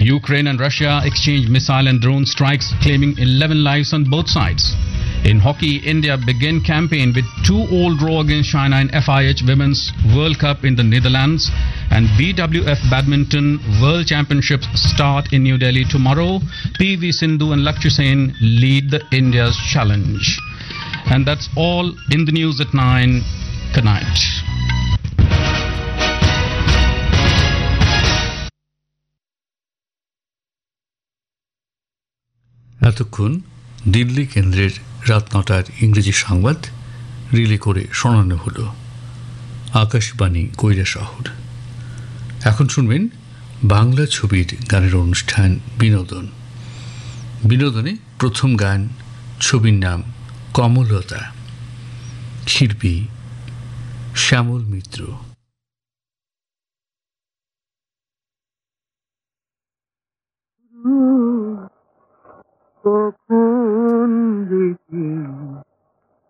Ukraine and Russia exchange missile and drone strikes, claiming 11 lives on both sides. In hockey, India begin campaign with 2-2 draw against China in FIH Women's World Cup in the Netherlands. And BWF Badminton World Championships start in New Delhi tomorrow. PV Sindhu and Lakshya Sen lead the India's challenge. And that's all in the news at 9. Good night. এতক্ষণ দিল্লি কেন্দ্রের রাত ৯টার ইংরেজি সংবাদ relay করে শোনানো হলো আকাশবাণী কৈলাসহর। এখন শুনবেন বাংলা ছবির গানের অনুষ্ঠান বিনোদন। বিনোদনে প্রথম গান, ছবির নাম কমলতা, শিল্পী শ্যামল মিত্র। কখন